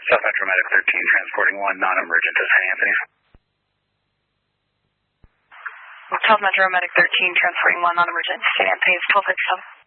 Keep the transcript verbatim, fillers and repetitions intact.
South Metro Medic thirteen, transporting one non-emergent to Saint Anthony's. South Metro Medic thirteen, transporting one non-emergent to Saint Anthony's, twelve fifty-seven.